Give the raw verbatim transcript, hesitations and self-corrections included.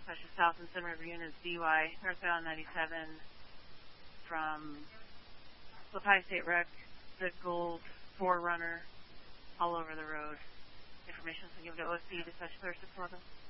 dispatch to South and Sun River units, D U I, northbound ninety-seven from LaPie State Rec, the Gold four runner, all over the road. Information is given to O S C, dispatch clear six eleven.